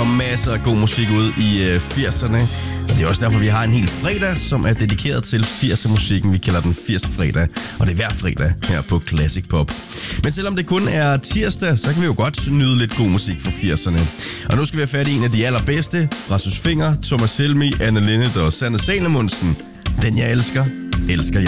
kom masser af god musik ud i 80'erne. Og det er også derfor, vi har en hel fredag, som er dedikeret til 80'er-musikken. Vi kalder den 80'er-fredag, og det er hver fredag her på Classic Pop. Men selvom det kun er tirsdag, så kan vi jo godt nyde lidt god musik fra 80'erne. Og nu skal vi have fat i en af de allerbedste fra Søs Fenger, Thomas Helmig, Anne Linnet og Sanne Salomonsen. Den jeg elsker, elsker jeg.